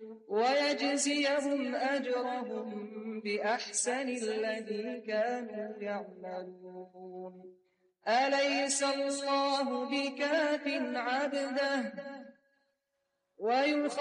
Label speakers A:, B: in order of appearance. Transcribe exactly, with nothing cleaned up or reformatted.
A: ويجزيهم أجرهم بأحسن الذي كانوا يعملون أليس الله بكاف عبده ويخ